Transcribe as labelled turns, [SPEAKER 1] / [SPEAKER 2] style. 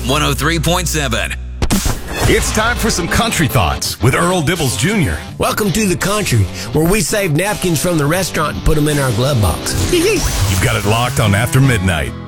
[SPEAKER 1] 103.7.
[SPEAKER 2] It's time for some country thoughts with Earl Dibbles Jr.
[SPEAKER 3] Welcome to the country, where we save napkins from the restaurant and put them in our glove box.
[SPEAKER 2] You've got it locked on After Midnight.